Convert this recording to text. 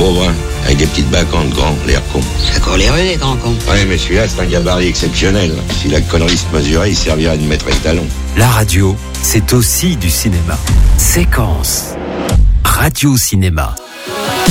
beau brun, avec des petites bacchantes grands, l'air con. Ça court les rues, les grands cons. Ouais, mais celui-là, c'est un gabarit exceptionnel. Si la connerie se mesurait, il servirait de maître étalon. La radio, c'est aussi du cinéma. Séquence. Radio Cinéma.